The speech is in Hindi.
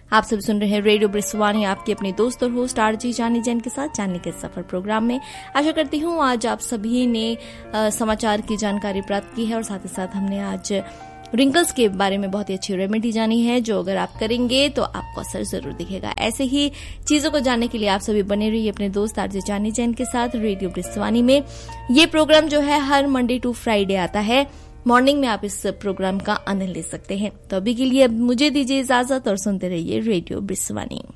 आप सभी सुन रहे हैं रेडियो ब्रिसवानी, आपके अपने दोस्त और होस्ट आरजी जानी जैन के साथ जाने के सफर प्रोग्राम में। आशा करती हूँ आज आप सभी ने समाचार की जानकारी प्राप्त की है और साथ ही साथ हमने आज रिंकल्स के बारे में बहुत ही अच्छी रेमेडी जानी है, जो अगर आप करेंगे तो आपको असर जरूर दिखेगा। ऐसे ही चीजों को जानने के लिए आप सभी बने रहिए अपने दोस्त आरजे जानी जैन के साथ रेडियो ब्रिसवानी में। ये प्रोग्राम जो है हर मंडे टू फ्राइडे आता है। मॉर्निंग में आप इस प्रोग्राम का आनंद ले सकते हैं। तो अभी के लिए अब मुझे दीजिए इजाजत और सुनते रहिए रेडियो ब्रिसवानी।